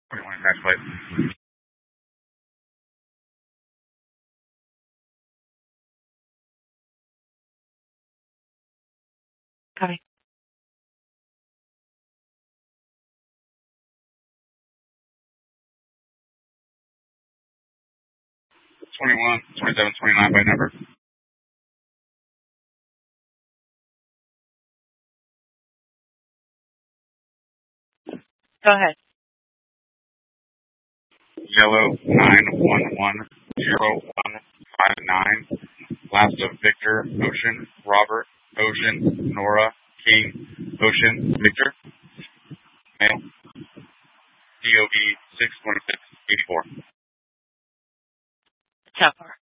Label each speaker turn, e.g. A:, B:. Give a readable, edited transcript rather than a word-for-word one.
A: Next plate.
B: Copy.
A: 21, 27, 29 by number.
B: Go ahead.
A: Yellow 9110159. Last of Victor, Ocean, Robert, Ocean, Nora, King, Ocean, Victor. Male. DOB 62684.
B: So far.